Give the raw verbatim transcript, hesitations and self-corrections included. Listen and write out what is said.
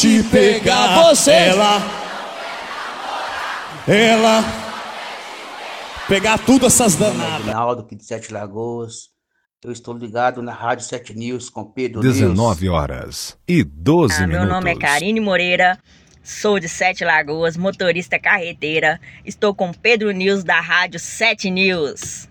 te pegar. Você. Ela, ela, pegar tudo essas danadas. Aguinaldo, aqui de Sete Lagoas. Eu estou ligado na Rádio Sete News com Pedro dezenove horas e doze ah, minutos. Meu nome é Karine Moreira, sou de Sete Lagoas, motorista carreteira. Estou com Pedro News da Rádio Sete News.